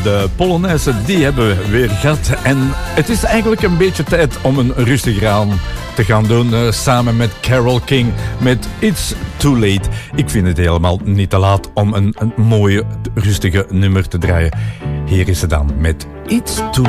de Polonaise, die hebben we weer gehad. En het is eigenlijk een beetje tijd om een rustig aan te gaan doen. Samen met Carole King met It's Too Late. Ik vind het helemaal niet te laat om een mooie, rustige nummer te draaien. Hier is ze dan met It's Too